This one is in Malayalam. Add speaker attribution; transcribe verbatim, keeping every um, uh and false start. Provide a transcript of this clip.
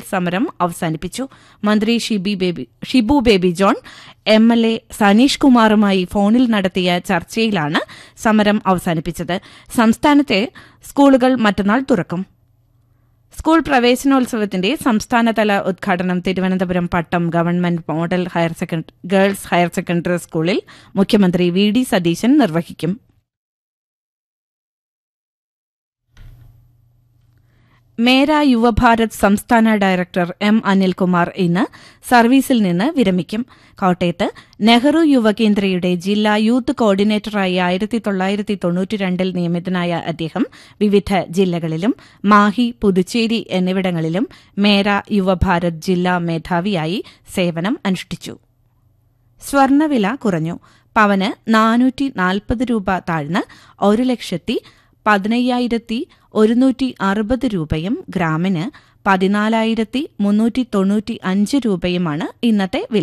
Speaker 1: സമരം അവസാനിപ്പിച്ചു. മന്ത്രി Shibi baby Shibu baby John M L A Saneesh കുമാറുമായി ഫോണിൽ നടത്തിയ ചർച്ചയിലാണ് സമരം അവസാനിപ്പിച്ചത്. സംസ്ഥാനത്തെ സ്കൂളുകൾ മറ്റന്നാൾ തുറക്കും. സ്കൂൾ പ്രവേശനോത്സവത്തിന്റെ സംസ്ഥാനതല ഉദ്ഘാടനം തിരുവനന്തപുരം പട്ടം government model higher secondary girls higher secondary സ്കൂളിൽ മുഖ്യമന്ത്രി വി ഡി സതീശൻ നിർവഹിക്കും. മേര യുവഭാരത് സംസ്ഥാന ഡയറക്ടർ എം അനിൽകുമാർ ഇന്ന് സർവീസിൽ നിന്ന് വിരമിക്കും. കോട്ടയത്ത് നെഹ്റു യുവകേന്ദ്രയുടെ ജില്ലാ യൂത്ത് കോർഡിനേറ്ററായി ആയിരത്തി തൊള്ളായിരത്തി തൊണ്ണൂറ്റിരണ്ടിൽ നിയമിതനായ അദ്ദേഹം വിവിധ ജില്ലകളിലും മാഹി, പുതുച്ചേരി എന്നിവിടങ്ങളിലും മേര യുവഭാരത് ജില്ലാ മേധാവിയായി സേവനം അനുഷ്ഠിച്ചു. സ്വർണ്ണവില കുറഞ്ഞു. പവന് നാനൂറ്റി നാൽപ്പത് രൂപ താഴ്ന്ന് ഒരു ലക്ഷത്തി പതിനയ്യായിരത്തി ഒരുന്നൂറ്റി അറുപത് രൂപയും ഗ്രാമിന് പതിനാലായിരത്തി മുന്നൂറ്റി തൊണ്ണൂറ്റി അഞ്ച് രൂപയുമാണ് ഇന്നത്തെ വില.